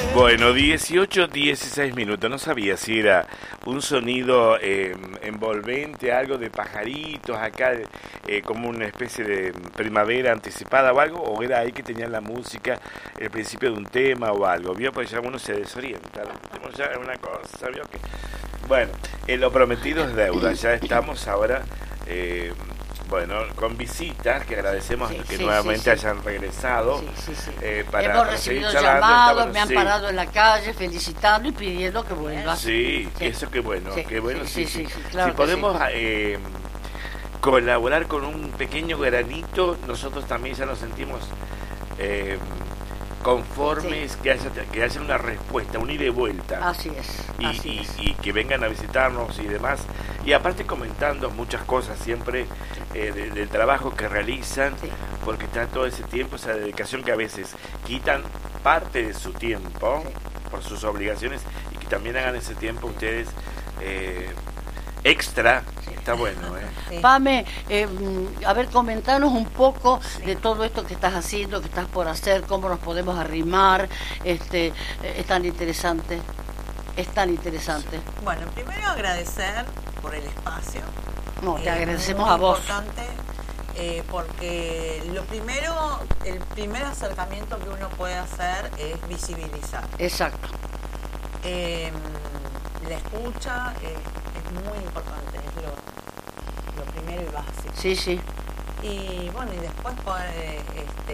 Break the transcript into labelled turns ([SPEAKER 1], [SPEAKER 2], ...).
[SPEAKER 1] Bueno, 18, 16 minutos. No sabía si era un sonido envolvente, algo de pajaritos acá, como una especie de primavera anticipada o algo, o era ahí que tenían la música, el principio de un tema o algo. ¿Vio? Pues ya uno se desorienta. ¿No? Ya es una cosa, ¿vio? Que... Bueno, lo prometido es deuda. Ya estamos ahora... bueno, con visitas, que agradecemos que nuevamente hayan regresado.
[SPEAKER 2] Hemos recibido llamados, me han parado en la calle felicitando y pidiendo que vuelva.
[SPEAKER 1] Sí, eso qué bueno, qué bueno.
[SPEAKER 2] Claro
[SPEAKER 1] si podemos colaborar con un pequeño granito, nosotros también ya nos sentimos conformes, que haya una respuesta, un ida y vuelta.
[SPEAKER 2] Así es.
[SPEAKER 1] Y que vengan a visitarnos y demás. Y aparte comentando muchas cosas siempre del trabajo que realizan, porque está todo ese tiempo, esa dedicación que a veces quitan parte de su tiempo por sus obligaciones y que también hagan ese tiempo ustedes extra. Está bueno,
[SPEAKER 2] Pame, a ver, comentanos un poco de todo esto que estás haciendo, que estás por hacer, cómo nos podemos arrimar, es tan interesante,
[SPEAKER 3] Bueno, primero agradecer por el espacio.
[SPEAKER 2] No, te agradecemos a vos.
[SPEAKER 3] Es importante porque el primer acercamiento que uno puede hacer es visibilizar.
[SPEAKER 2] Exacto.
[SPEAKER 3] La escucha es muy importante, es lo primero y básico.
[SPEAKER 2] Sí.
[SPEAKER 3] Y bueno, y después poder